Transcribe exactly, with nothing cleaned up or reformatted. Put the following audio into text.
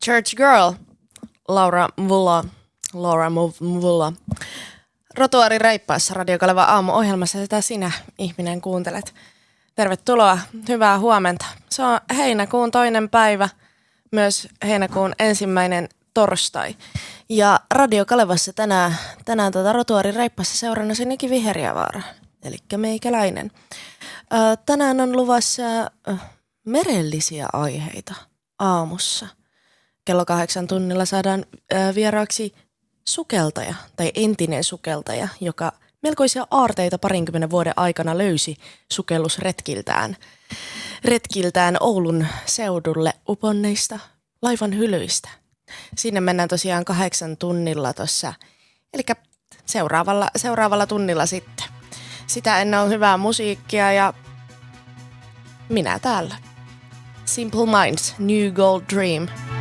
Church Girl, Laura Mvula, Laura Mvula. Rotuari Reippaassa Radio Kaleva aamu-ohjelmassa, jota sinä, ihminen, kuuntelet. Tervetuloa, hyvää huomenta. Se on heinäkuun toinen päivä, myös heinäkuun ensimmäinen torstai. Ja Radio Kalevassa tänään, tänään tuota Rotuari Reippaassa seurannasi Niki Viheriävaara, eli meikäläinen. Ö, tänään on luvassa ö, merellisiä aiheita aamussa. Kello kahdeksan tunnilla saadaan ö, vieraaksi sukeltaja tai entinen sukeltaja, joka melkoisia aarteita parinkymmenen vuoden aikana löysi sukellusretkiltään. Retkiltään Oulun seudulle uponneista laivan hylyistä. Sinne mennään tosiaan kahdeksan tunnilla tuossa, eli seuraavalla, seuraavalla tunnilla sitten. Sitä ennen on hyvää musiikkia ja minä täällä. Simple Minds, New Gold Dream.